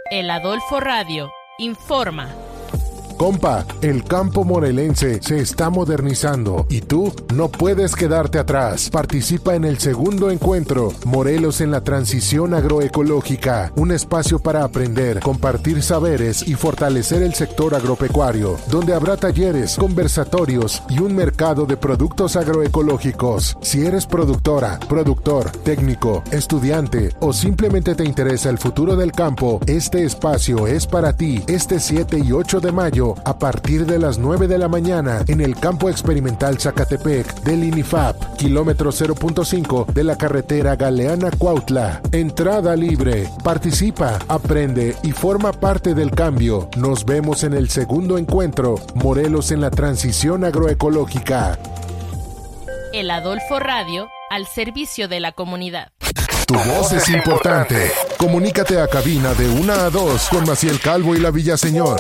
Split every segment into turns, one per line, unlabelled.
El Adolfo Radio informa.
Compa, el campo morelense se está modernizando y tú no puedes quedarte atrás. Participa en el segundo encuentro Morelos en la transición agroecológica, un espacio para aprender, compartir saberes y fortalecer el sector agropecuario, donde habrá talleres, conversatorios y un mercado de productos agroecológicos. Si eres productora, productor, técnico, estudiante o simplemente te interesa el futuro del campo, este espacio es para ti. Este 7 y 8 de mayo a partir de las 9 de la mañana en el Campo Experimental Zacatepec del INIFAP, kilómetro 0.5 de la carretera Galeana-Cuautla. Entrada libre. Participa, aprende y forma parte del cambio. Nos vemos en el segundo encuentro Morelos en la transición agroecológica.
El Adolfo Radio al servicio de la comunidad.
Tu voz es importante. Comunícate a cabina de 1 a 2 con Maciel Calvo y la Villaseñor.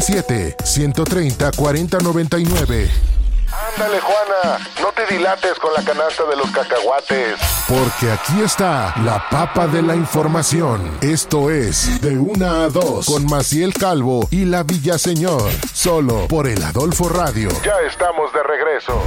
777-130-4099. Ándale, Juana, no te dilates con la canasta de los cacahuates. Porque aquí está la papa de la información. Esto es De 1 a 2 con Maciel Calvo y la Villaseñor. Solo por el Adolfo Radio. Ya estamos de regreso.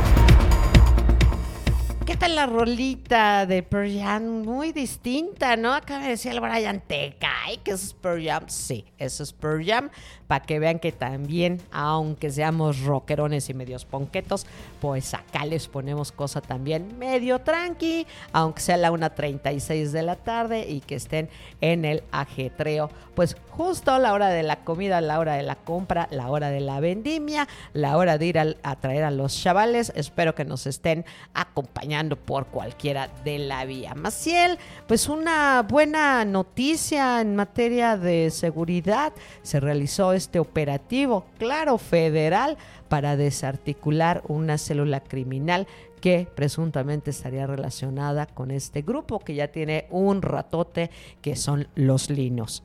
¿Qué tal la rolita de Pearl Jam? Muy distinta, ¿no? Acá me decía el Brian, ¿te cae que eso es Pearl Jam? Sí, eso es Pearl Jam. Para que vean que también, aunque seamos rockerones y medios ponquetos, pues acá les ponemos cosa también medio tranqui, aunque sea la 1:36 de la tarde y que estén en el ajetreo. Pues justo a la hora de la comida, la hora de la compra, la hora de la vendimia, la hora de ir a traer a los chavales. Espero que nos estén acompañando por cualquiera de la vía. Maciel, pues una buena noticia en materia de seguridad. Se realizó este operativo, claro, federal, para desarticular una célula criminal que presuntamente estaría relacionada con este grupo que ya tiene un ratote, que son los Linos.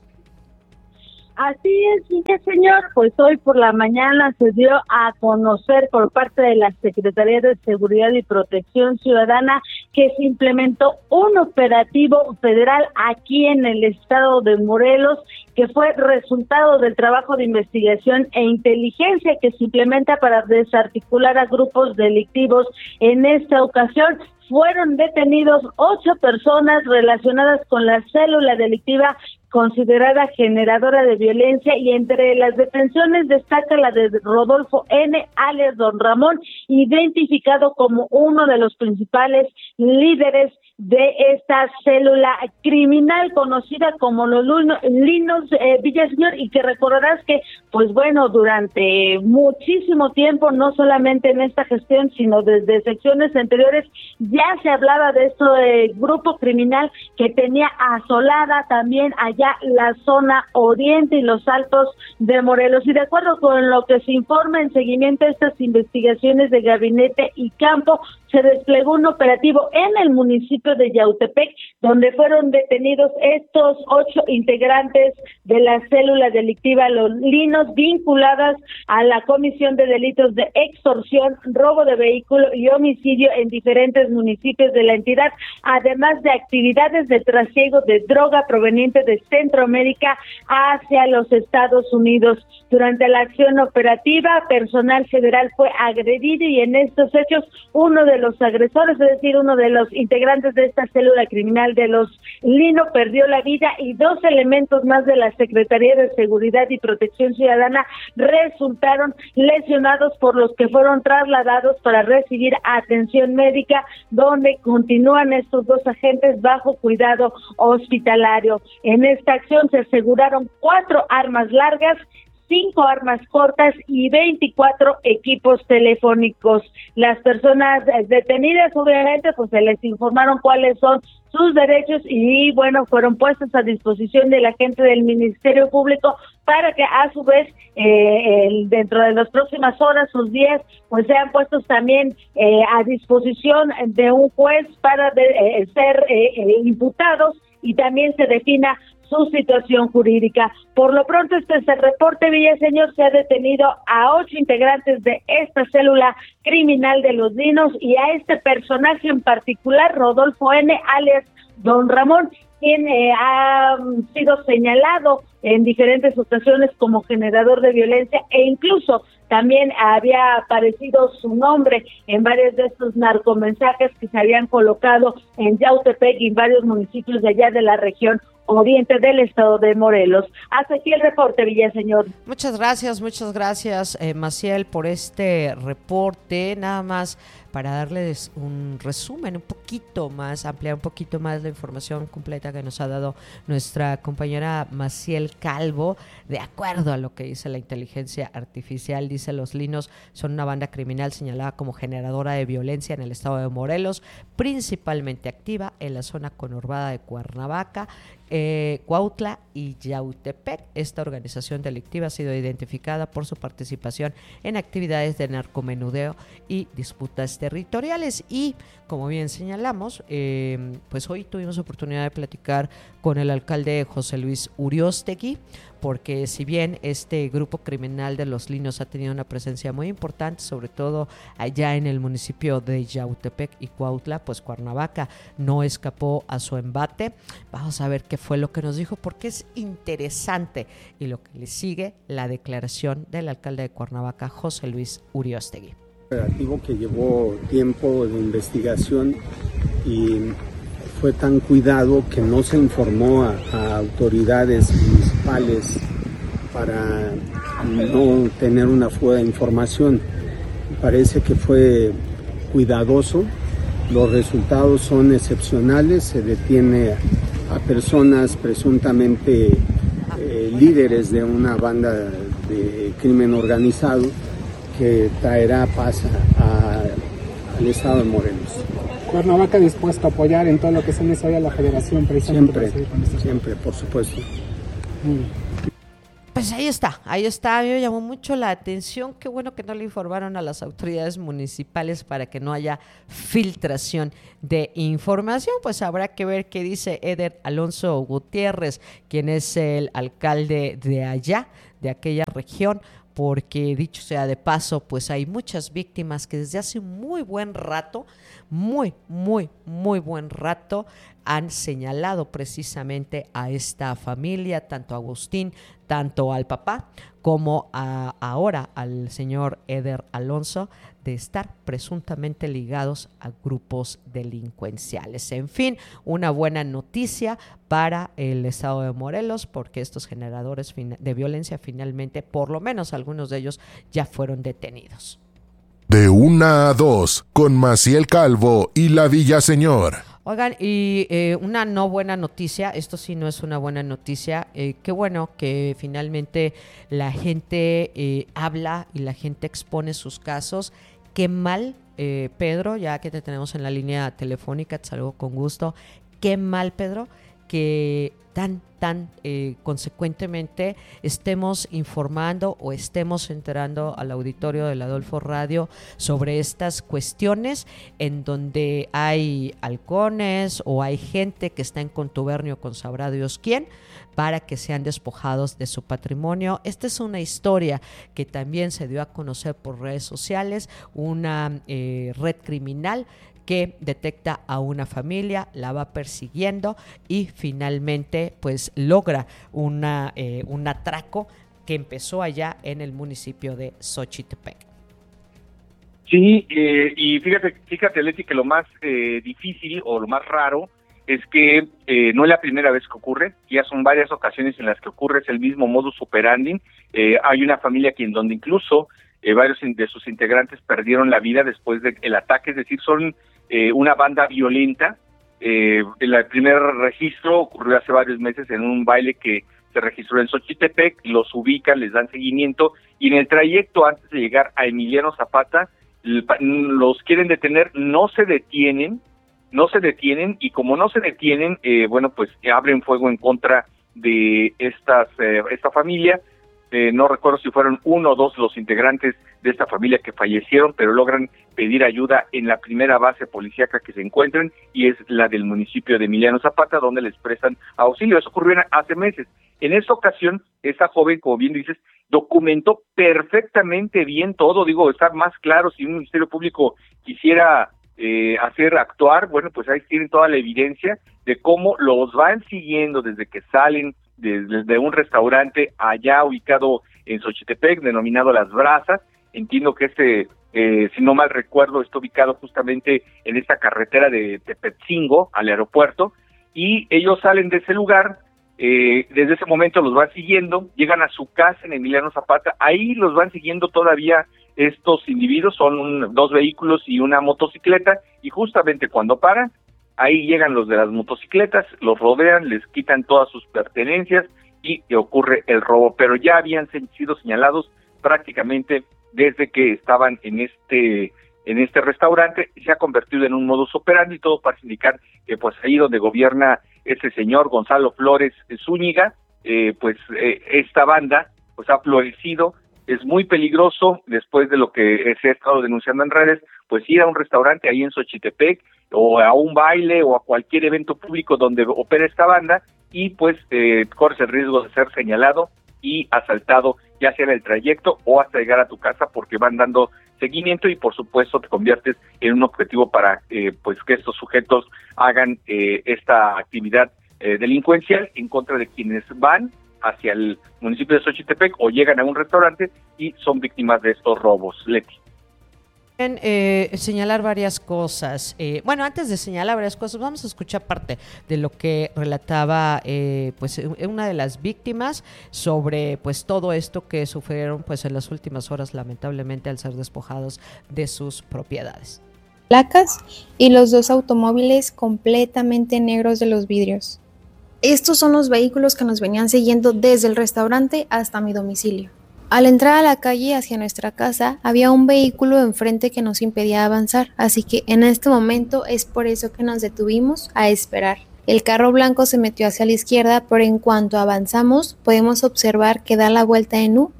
Así es, sí, señor, pues hoy por la mañana se dio a conocer por parte de la Secretaría de Seguridad y Protección Ciudadana que se implementó un operativo federal aquí en el estado de Morelos, que fue resultado del trabajo de investigación e inteligencia que se implementa para desarticular a grupos delictivos. En esta ocasión fueron detenidos 8 personas relacionadas con la célula delictiva considerada generadora de violencia, y entre las detenciones destaca la de Rodolfo N., alias Don Ramón, identificado como uno de los principales líderes de esta célula criminal conocida como los Linos, Villaseñor, y que recordarás que, pues bueno, durante muchísimo tiempo, no solamente en esta gestión, sino desde secciones anteriores, ya se hablaba de este grupo criminal que tenía asolada también allá la zona oriente y los altos de Morelos. Y de acuerdo con lo que se informa en seguimiento a estas investigaciones de gabinete y campo, se desplegó un operativo en el municipio de Yautepec, donde fueron detenidos estos 8 integrantes de la célula delictiva Los Linos, vinculadas a la comisión de delitos de extorsión, robo de vehículo y homicidio en diferentes municipios de la entidad, además de actividades de trasiego de droga proveniente de Centroamérica hacia los Estados Unidos. Durante la acción operativa, personal federal fue agredido, y en estos hechos uno de los agresores, es decir, uno de los integrantes de esta célula criminal de los Lino, perdió la vida, y 2 elementos más de la Secretaría de Seguridad y Protección Ciudadana resultaron lesionados, por los que fueron trasladados para recibir atención médica, donde continúan estos 2 agentes bajo cuidado hospitalario. En esta acción se aseguraron 4 armas largas, 5 armas cortas y 24 equipos telefónicos. Las personas detenidas, obviamente, pues se les informaron cuáles son sus derechos y, bueno, fueron puestos a disposición de la gente del Ministerio Público para que, a su vez, dentro de las próximas horas, sus días, pues sean puestos también a disposición de un juez para ser imputados, y también se defina su situación jurídica. Por lo pronto, este es el reporte. Villaseñor, se ha detenido a 8 integrantes de esta célula criminal de los Linos, y a este personaje en particular, Rodolfo N., alias Don Ramón, quien ha sido señalado en diferentes ocasiones como generador de violencia e incluso también había aparecido su nombre en varios de estos narcomensajes que se habían colocado en Yautepec y en varios municipios de allá de la región oriente del estado de Morelos. Hasta aquí el reporte, Villaseñor.
Muchas gracias, Maciel, por este reporte. Nada más para darles un resumen un poquito más, ampliar un poquito más la información completa que nos ha dado nuestra compañera Maciel Calvo. De acuerdo a lo que dice la inteligencia artificial, dice: los Linos son una banda criminal señalada como generadora de violencia en el estado de Morelos, principalmente activa en la zona conurbada de Cuernavaca, Cuautla y Yautepec. Esta organización delictiva ha sido identificada por su participación en actividades de narcomenudeo y disputas territoriales. Y como bien señalamos, pues hoy tuvimos oportunidad de platicar con el alcalde José Luis Uriostegui, porque si bien este grupo criminal de los Linos ha tenido una presencia muy importante, sobre todo allá en el municipio de Yautepec y Cuautla, pues Cuernavaca no escapó a su embate. Vamos a ver qué fue lo que nos dijo, porque es interesante, y lo que le sigue, la declaración del alcalde de Cuernavaca, José Luis Uriostegui.
Operativo que llevó tiempo de investigación y fue tan cuidado que no se informó a autoridades municipales para no tener una fuga de información. Parece que fue cuidadoso, los resultados son excepcionales, se detiene a personas presuntamente líderes de una banda de crimen organizado que traerá paz al estado de Morelos.
Cuernavaca dispuesto a apoyar en todo lo que se necesite a la federación, precisamente.
Siempre, por supuesto.
Pues ahí está, a mí me llamó mucho la atención. Qué bueno que no le informaron a las autoridades municipales para que no haya filtración de información. Pues habrá que ver qué dice Eder Alonso Gutiérrez, quien es el alcalde de allá, de aquella región, porque dicho sea de paso, pues hay muchas víctimas que desde hace muy buen rato, muy buen rato, han señalado precisamente a esta familia, tanto a Agustín, tanto al papá, como ahora al señor Eder Alonso, de estar presuntamente ligados a grupos delincuenciales. En fin, una buena noticia para el estado de Morelos, porque estos generadores de violencia finalmente, por lo menos algunos de ellos, ya fueron detenidos.
De 1 a 2, con Maciel Calvo y la Villaseñor.
Oigan, y una no buena noticia, esto sí no es una buena noticia, qué bueno que finalmente la gente habla y la gente expone sus casos. Qué mal, Pedro, ya que te tenemos en la línea telefónica, te saludo con gusto. Qué mal, Pedro, que tan consecuentemente estemos informando o estemos enterando al auditorio del Adolfo Radio sobre estas cuestiones en donde hay halcones o hay gente que está en contubernio con sabrá Dios quién para que sean despojados de su patrimonio. Esta es una historia que también se dio a conocer por redes sociales, una red criminal que detecta a una familia, la va persiguiendo y finalmente pues logra un atraco que empezó allá en el municipio de Xochitepec.
Sí, y fíjate Leti, que lo más difícil o lo más raro es que no es la primera vez que ocurre, ya son varias ocasiones en las que ocurre, es el mismo modus operandi. Hay una familia donde incluso varios de sus integrantes perdieron la vida después del ataque, es decir, son una banda violenta. El primer registro ocurrió hace varios meses en un baile que se registró en Xochitepec, los ubican, les dan seguimiento y en el trayecto antes de llegar a Emiliano Zapata los quieren detener, no se detienen y como no se detienen, pues abren fuego en contra de esta familia. No recuerdo si fueron 1 o 2 los integrantes de esta familia que fallecieron, pero logran pedir ayuda en la primera base policíaca que se encuentren, y es la del municipio de Emiliano Zapata, donde les prestan auxilio. Eso ocurrió hace meses. En esta ocasión, esta joven, como bien dices, documentó perfectamente bien todo. Digo, está más claro si un Ministerio Público quisiera actuar, bueno, pues ahí tienen toda la evidencia de cómo los van siguiendo desde que salen desde un restaurante allá ubicado en Xochitepec, denominado Las Brazas. Entiendo que si no mal recuerdo, está ubicado justamente en esta carretera de Tepetzingo al aeropuerto, y ellos salen de ese lugar. Desde ese momento los van siguiendo, llegan a su casa en Emiliano Zapata, ahí los van siguiendo todavía estos individuos, son 2 vehículos y una motocicleta, y justamente cuando paran, ahí llegan los de las motocicletas, los rodean, les quitan todas sus pertenencias y ocurre el robo, pero ya habían sido señalados prácticamente desde que estaban en este restaurante. Se ha convertido en un modus operandi, todo para indicar que pues ahí donde gobierna ese señor Gonzalo Flores Zúñiga, esta banda pues ha florecido. Es muy peligroso, después de lo que se ha estado denunciando en redes, pues ir a un restaurante ahí en Xochitepec, o a un baile, o a cualquier evento público donde opera esta banda, y pues corres el riesgo de ser señalado y asaltado, ya sea en el trayecto o hasta llegar a tu casa, porque van dando seguimiento, y por supuesto te conviertes en un objetivo para pues que estos sujetos hagan esta actividad delincuencial en contra de quienes van hacia el municipio de Xochitepec o llegan a un restaurante y son víctimas de estos robos. Leti.
Señalar varias cosas. Bueno, antes de señalar varias cosas, vamos a escuchar parte de lo que relataba pues una de las víctimas sobre pues todo esto que sufrieron pues en las últimas horas, lamentablemente, al ser despojados de sus propiedades.
Placas y los 2 automóviles completamente negros de los vidrios. Estos son los vehículos que nos venían siguiendo desde el restaurante hasta mi domicilio. Al entrar a la calle hacia nuestra casa, había un vehículo enfrente que nos impedía avanzar, así que en este momento es por eso que nos detuvimos a esperar. El carro blanco se metió hacia la izquierda, pero en cuanto avanzamos, podemos observar que da la vuelta en U.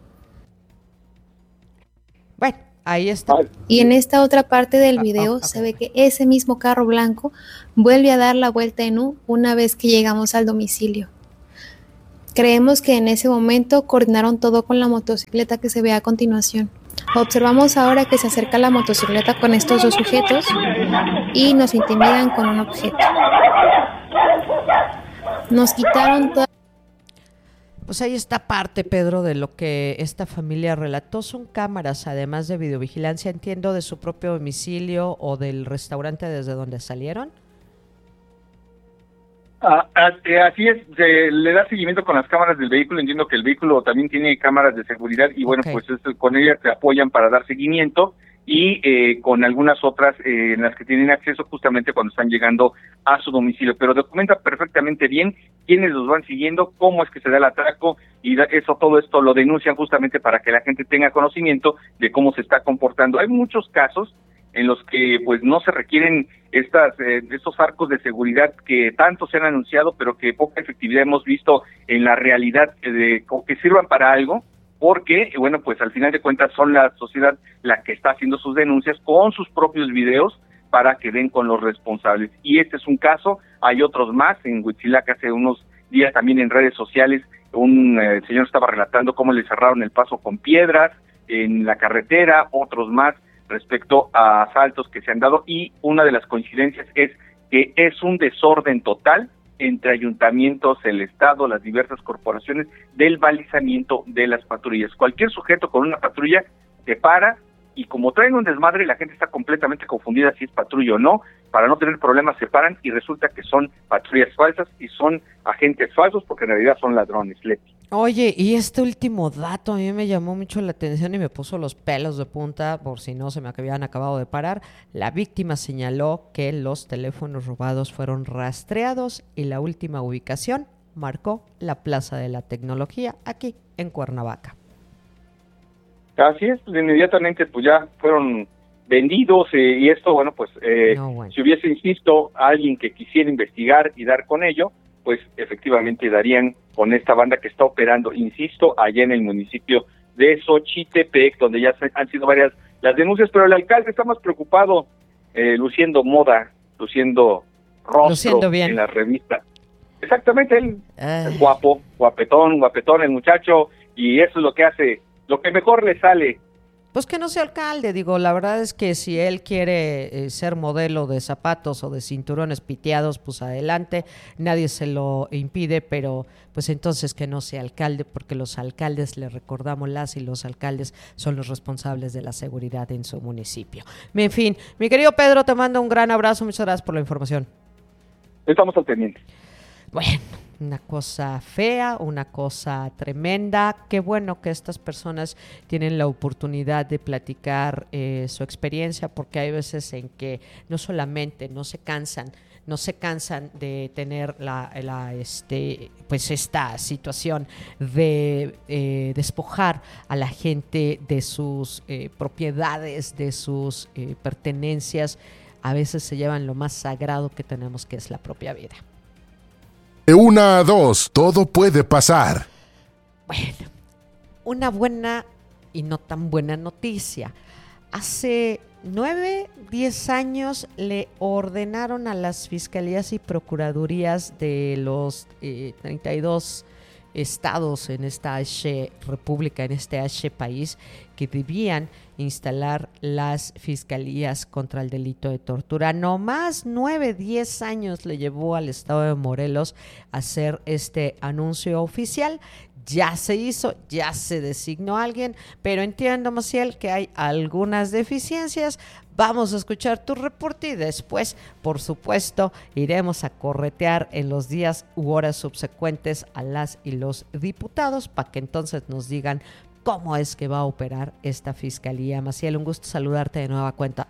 Bueno, ahí está.
Y en esta otra parte del video se ve que ese mismo carro blanco vuelve a dar la vuelta en U una vez que llegamos al domicilio. Creemos que en ese momento coordinaron todo con la motocicleta que se ve a continuación. Observamos ahora que se acerca la motocicleta con estos 2 sujetos y nos intimidan con un objeto. Nos quitaron toda...
Pues ahí está parte, Pedro, de lo que esta familia relató. Son cámaras, además de videovigilancia, entiendo, de su propio domicilio o del restaurante desde donde salieron.
Así es, le da seguimiento con las cámaras del vehículo. Entiendo que el vehículo también tiene cámaras de seguridad y bueno, pues con ellas te apoyan para dar seguimiento, y con algunas otras en las que tienen acceso justamente cuando están llegando a su domicilio, pero documenta perfectamente bien quiénes los van siguiendo, cómo es que se da el atraco, y todo esto lo denuncian justamente para que la gente tenga conocimiento de cómo se está comportando. Hay muchos casos en los que pues no se requieren estos arcos de seguridad que tanto se han anunciado, pero que poca efectividad hemos visto en la realidad, o que sirvan para algo, porque bueno, pues al final de cuentas son la sociedad la que está haciendo sus denuncias con sus propios videos para que den con los responsables. Y este es un caso, hay otros más. En Huitzilac hace unos días también en redes sociales un señor estaba relatando cómo le cerraron el paso con piedras en la carretera, otros más respecto a asaltos que se han dado, y una de las coincidencias es que es un desorden total entre ayuntamientos, el Estado, las diversas corporaciones, del balizamiento de las patrullas. Cualquier sujeto con una patrulla te para, y como traen un desmadre, la gente está completamente confundida si es patrulla o no. Para no tener problemas se paran y resulta que son patrullas falsas y son agentes falsos, porque en realidad son ladrones, Leti.
Oye, y este último dato a mí me llamó mucho la atención y me puso los pelos de punta, por si no se me habían acabado de parar. La víctima señaló que los teléfonos robados fueron rastreados y la última ubicación marcó la Plaza de la Tecnología aquí en Cuernavaca.
Así es, pues inmediatamente pues ya fueron vendidos, y esto, bueno, pues si hubiese, insisto, alguien que quisiera investigar y dar con ello, pues efectivamente darían con esta banda que está operando, insisto, allá en el municipio de Xochitepec, donde ya han sido varias las denuncias, pero el alcalde está más preocupado luciendo moda, luciendo rostro, luciendo bien en la revista. Exactamente, él es guapo, guapetón el muchacho, y eso es lo que hace, lo que mejor le sale
Pues que no sea alcalde, digo, la verdad es que si él quiere ser modelo de zapatos o de cinturones piteados, pues adelante, nadie se lo impide, pero pues entonces que no sea alcalde, porque los alcaldes, le recordamos, las y los alcaldes son los responsables de la seguridad en su municipio. En fin, mi querido Pedro, te mando un gran abrazo, muchas gracias por la información.
Estamos al pendiente.
Bueno, una cosa fea, una cosa tremenda. Qué bueno que estas personas tienen la oportunidad de platicar su experiencia, porque hay veces en que no solamente no se cansan de tener pues esta situación de despojar a la gente de sus propiedades, de sus pertenencias. A veces se llevan lo más sagrado que tenemos, que es la propia vida.
De 1 a 2, todo puede pasar.
Bueno, una buena y no tan buena noticia. Hace 9, 10 años le ordenaron a las fiscalías y procuradurías de los 32 estados en esta república, en este país, que debían instalar las fiscalías contra el delito de tortura. No más 9, 10 años le llevó al estado de Morelos hacer este anuncio oficial. Ya se hizo, ya se designó a alguien, pero entiendo, Maciel, que hay algunas deficiencias. Vamos a escuchar tu reporte y después, por supuesto, iremos a corretear en los días u horas subsecuentes a las y los diputados para que entonces nos digan cómo es que va a operar esta fiscalía. Maciel, un gusto saludarte de nueva cuenta.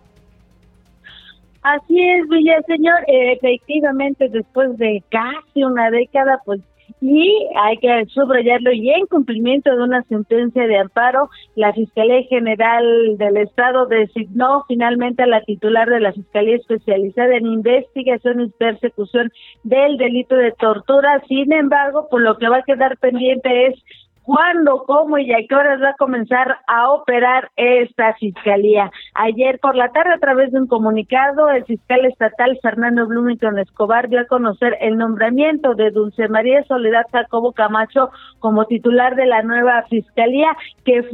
Así es, Villaseñor, efectivamente, después de casi una década, pues, y hay que subrayarlo, y en cumplimiento de una sentencia de amparo, la Fiscalía General del Estado designó finalmente a la titular de la Fiscalía Especializada en Investigación y Persecución del Delito de Tortura. Sin embargo, por lo que va a quedar pendiente es cuándo, cómo y a qué horas va a comenzar a operar esta fiscalía. Ayer por la tarde, a través de un comunicado, el fiscal estatal Fernando Bloomington Escobar dio a conocer el nombramiento de Dulce María Soledad Jacobo Camacho como titular de la nueva fiscalía, que